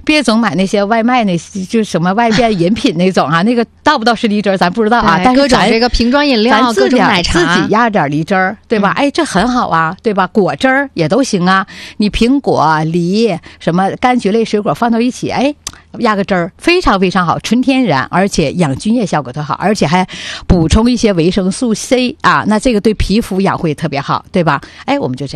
别总买那些外卖那就什么外边饮品那种啊，那个到不到是梨汁儿咱不知道啊，但是各种这个瓶装饮料，各种奶茶， 自己压点梨汁儿，对吧？哎，这很好啊，对吧？果汁儿也都行啊，你苹果、梨什么柑橘类水果放到一起，哎，压个汁儿，非常非常好，纯天然，而且养菌液效果特好，而且还补充一些维生素 C 啊，那这个对皮肤养护也特别好，对吧？哎，我们就这样。